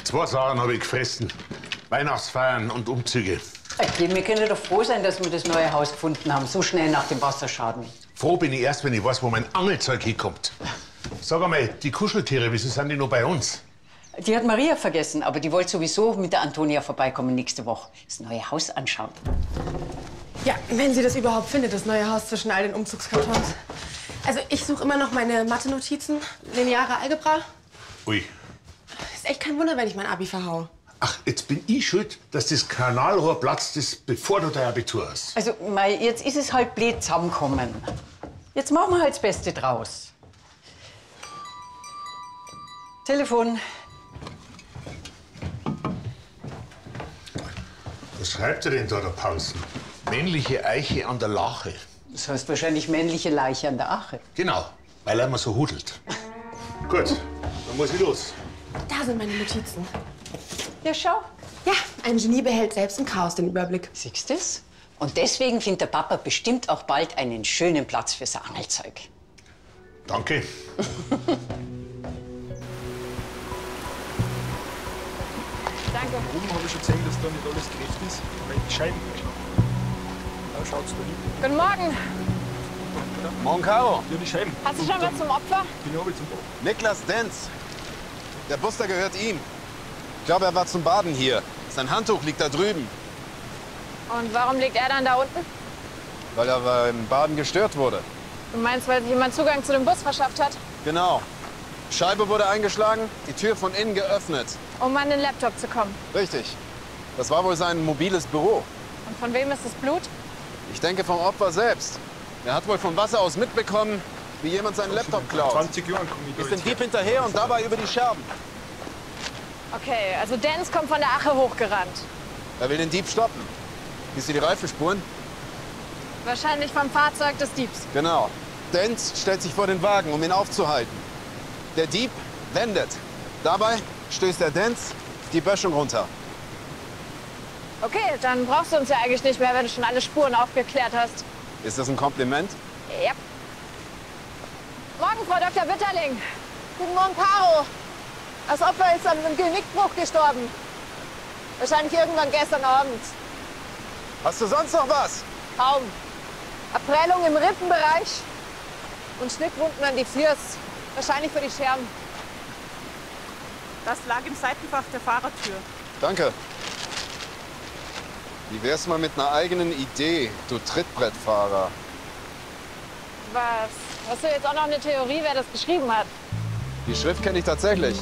2 Sachen habe ich gefressen. Weihnachtsfeiern und Umzüge. Okay, wir können doch froh sein, dass wir das neue Haus gefunden haben, so schnell nach dem Wasserschaden. Froh bin ich erst, wenn ich weiß, wo mein Angelzeug hinkommt. Sag einmal, die Kuscheltiere, wieso sind die noch bei uns? Die hat Maria vergessen, aber die wollte sowieso mit der Antonia vorbeikommen nächste Woche. Das neue Haus anschauen. Ja, wenn sie das überhaupt findet, das neue Haus zwischen all den Umzugskartons. Also ich suche immer noch meine Mathe-Notizen, lineare Algebra. Ui. Ist echt kein Wunder, wenn ich mein Abi verhau. Ach, jetzt bin ich schuld, dass das Kanalrohr platzt ist, bevor du dein Abitur hast. Also, Mei, jetzt ist es halt blöd zusammengekommen. Jetzt machen wir halt das Beste draus. Telefon. Was schreibt er denn da, der Paulsen? Männliche Eiche an der Lache. Das heißt wahrscheinlich männliche Leiche an der Ache. Genau, weil er immer so hudelt. Gut, dann muss ich los. Da sind meine Notizen. Ja, schau. Ja, ein Genie behält selbst im Chaos den Überblick. Siehst du's? Und deswegen findet der Papa bestimmt auch bald einen schönen Platz für sein Angelzeug. Danke. Danke. Oben habe ich schon gesehen, dass da nicht alles gerecht ist, weil die Scheiben da schaut's da hin. Guten Morgen. Morgen, Caro. Ja, die Scheiben. Hast du schon was zum Opfer? Den habe ich zum Bau. Niklas Denz. Der Buster gehört ihm. Ich glaube, er war zum Baden hier. Sein Handtuch liegt da drüben. Und warum liegt er dann da unten? Weil er beim Baden gestört wurde. Du meinst, weil sich jemand Zugang zu dem Bus verschafft hat? Genau. Scheibe wurde eingeschlagen, die Tür von innen geöffnet. Um an den Laptop zu kommen. Richtig. Das war wohl sein mobiles Büro. Und von wem ist das Blut? Ich denke vom Opfer selbst. Er hat wohl vom Wasser aus mitbekommen, wie jemand seinen Laptop klaut. 20 Jahren komme ich da Ist dem jetzt Dieb her. hinterher und dabei über die Scherben. Okay, also Denz kommt von der Ache hochgerannt. Er will den Dieb stoppen. Siehst du die Reifenspuren? Wahrscheinlich vom Fahrzeug des Diebs. Genau. Denz stellt sich vor den Wagen, um ihn aufzuhalten. Der Dieb wendet. Dabei stößt der Denz die Böschung runter. Okay, dann brauchst du uns ja eigentlich nicht mehr, wenn du schon alle Spuren aufgeklärt hast. Ist das ein Kompliment? Ja. Morgen, Frau Dr. Bitterling. Guten Morgen, Caro. Das Opfer ist an einem Genickbruch gestorben. Wahrscheinlich irgendwann gestern Abend. Hast du sonst noch was? Kaum. Abprellung im Rippenbereich und Schnittwunden an die Fürs. Wahrscheinlich für die Scherben. Das lag im Seitenfach der Fahrertür. Danke. Wie wär's mal mit einer eigenen Idee, du Trittbrettfahrer? Was? Hast du jetzt auch noch eine Theorie, wer das geschrieben hat? Die Schrift kenne ich tatsächlich.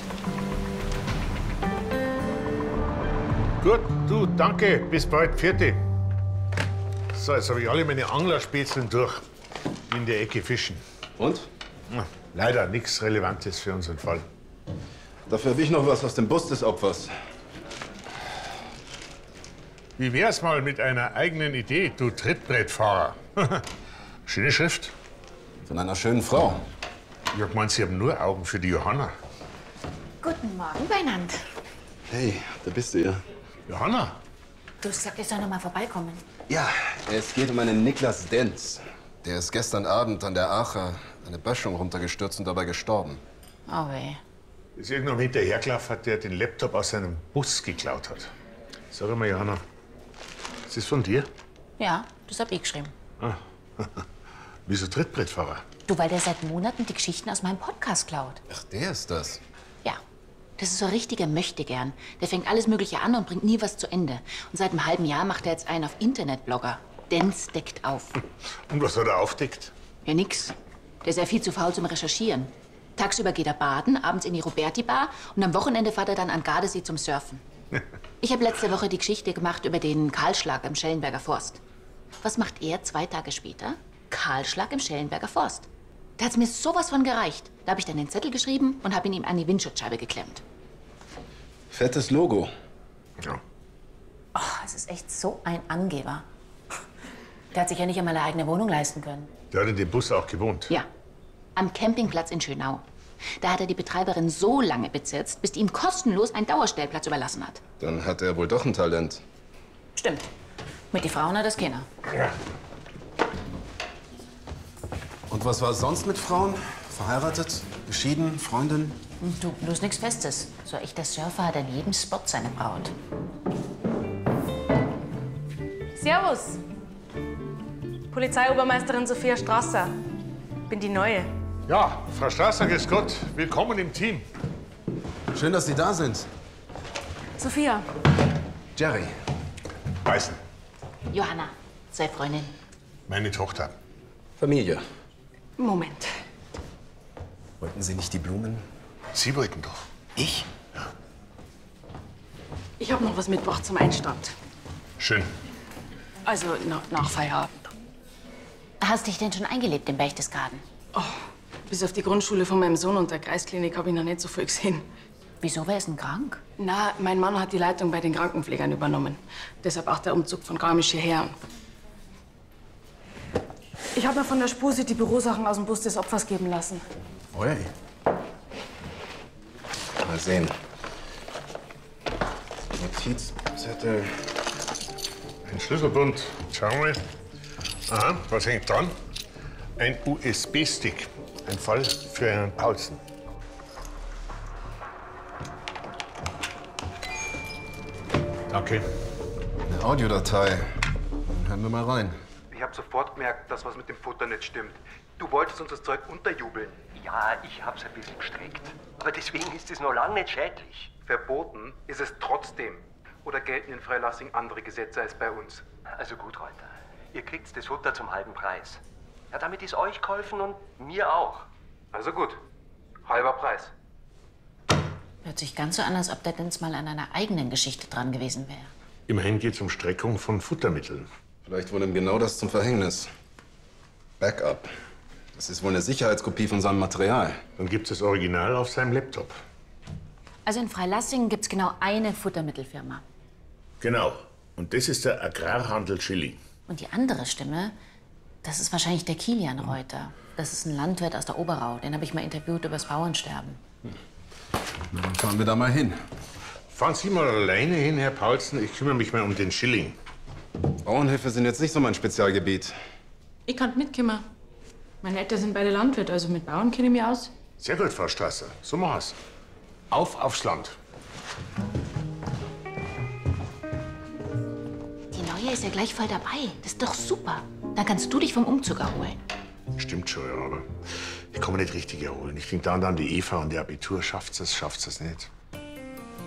Gut, du, danke. Bis bald. Vierte. So, jetzt habe ich alle meine Anglerspätzeln durch, die in der Ecke fischen. Und? Na, leider nichts Relevantes für unseren Fall. Dafür habe ich noch was aus dem Bus des Opfers. Wie wär's mal mit einer eigenen Idee, du Trittbrettfahrer? Schöne Schrift. Von einer schönen Frau. Ich hab gemeint, Sie haben nur Augen für die Johanna. Guten Morgen, Beinand. Hey, da bist du ja. Johanna? Du sagst, ich soll noch mal vorbeikommen. Ja, es geht um einen Niklas Denz. Der ist gestern Abend an der Ache eine Böschung runtergestürzt und dabei gestorben. Oh weh. Ist irgendein hinterhergelaufen, der den Laptop aus seinem Bus geklaut hat. Sag mal, Johanna, ist das von dir? Ja, das hab ich geschrieben. Wieso Trittbrettfahrer? Du, weil der seit Monaten die Geschichten aus meinem Podcast klaut. Ach, der ist das. Ja, das ist so ein richtiger Möchtegern. Der fängt alles Mögliche an und bringt nie was zu Ende. Und seit einem halben Jahr macht er jetzt einen auf Internetblogger. Denz deckt auf. Und was hat er aufdeckt? Ja, nix. Der ist ja viel zu faul zum Recherchieren. Tagsüber geht er baden, abends in die Roberti-Bar und am Wochenende fährt er dann an Gardasee zum Surfen. Ich habe letzte Woche die Geschichte gemacht über den Kahlschlag im Schellenberger Forst. Was macht er 2 Tage später? Kahlschlag im Schellenberger Forst. Da hat's mir sowas von gereicht. Da habe ich dann den Zettel geschrieben und habe ihn ihm an die Windschutzscheibe geklemmt. Fettes Logo. Ja. Oh, es ist echt so ein Angeber. Der hat sich ja nicht einmal eine eigene Wohnung leisten können. Der hat in dem Bus auch gewohnt. Ja, am Campingplatz in Schönau. Da hat er die Betreiberin so lange bezirzt, bis die ihm kostenlos einen Dauerstellplatz überlassen hat. Dann hat er wohl doch ein Talent. Stimmt. Mit die Frauen hat das keiner. Ja. Und was war sonst mit Frauen? Verheiratet? Geschieden? Freundin? Du, bloß nichts Festes. So ein echter Surfer hat an jedem Spot seine Braut. Servus. Polizeiobermeisterin Sophia Strasser. Bin die Neue. Ja, Frau Strasser, grüß Gott. Willkommen im Team. Schön, dass Sie da sind. Sophia. Jerry. Beißen. Johanna, sei Freundin. Meine Tochter. Familie. Moment. Wollten Sie nicht die Blumen? Sie wollten doch. Ich? Ich habe noch was mitgebracht zum Einstand. Schön. Also nach Feierabend. Hast dich denn schon eingelebt in Berchtesgaden? Bis auf die Grundschule von meinem Sohn und der Kreisklinik habe ich noch nicht so viel gesehen. Wieso, wer ist denn krank? Na, mein Mann hat die Leitung bei den Krankenpflegern übernommen. Deshalb auch der Umzug von Garmisch hierher. Ich habe mir von der Spusi die Bürosachen aus dem Bus des Opfers geben lassen. Ui. Mal sehen. Notizzettel. Ein Schlüsselbund. Schauen wir. Aha, was hängt dran? Ein USB-Stick. Ein Fall für Herrn Paulsen. Danke. Eine Audiodatei. Dann hören wir mal rein. Ich habe sofort gemerkt, dass was mit dem Futter nicht stimmt. Du wolltest uns das Zeug unterjubeln. Ja, ich hab's ein bisschen gestreckt. Aber deswegen ist es noch lange nicht schädlich. Verboten ist es trotzdem. Oder gelten in Freilassing andere Gesetze als bei uns? Also gut, Reuter. Ihr kriegt das Futter zum halben Preis. Ja, damit ist euch geholfen und mir auch. Also gut. Halber Preis. Hört sich ganz so an, als ob der Denz mal an einer eigenen Geschichte dran gewesen wäre. Immerhin geht es um Streckung von Futtermitteln. Vielleicht wurde ihm genau das zum Verhängnis. Backup. Das ist wohl eine Sicherheitskopie von seinem Material. Dann gibt es das Original auf seinem Laptop. Also in Freilassing gibt's genau eine Futtermittelfirma. Genau. Und das ist der Agrarhandel Schilling. Und die andere Stimme, das ist wahrscheinlich der Kilian Reuter. Das ist ein Landwirt aus der Oberau. Den habe ich mal interviewt über das Bauernsterben. Na, dann fahren wir da mal hin. Fahren Sie mal alleine hin, Herr Paulsen. Ich kümmere mich mal um den Schilling. Bauernhöfe sind jetzt nicht so mein Spezialgebiet. Ich kann mitkommen. Meine Eltern sind beide Landwirte, also mit Bauern kenne ich mich aus. Sehr gut, Frau Strasser. So machen wir's. Aufs Land. Die Neue ist ja gleich voll dabei. Das ist doch super. Dann kannst du dich vom Umzug erholen. Stimmt schon, ja, aber ich kann mich nicht richtig erholen. Ich krieg dann die Eva und die Abitur. Schafft's es nicht.